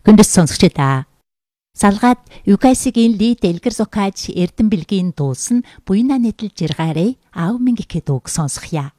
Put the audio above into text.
Хүндэс сонсогчдаа. Салгаад Юкайсигийн лид элгэр зокааж Эрдэнэ бэлгийн дуусан буйна нэтэл жиргаарэ аав минь гэхэд үг сонсохъя.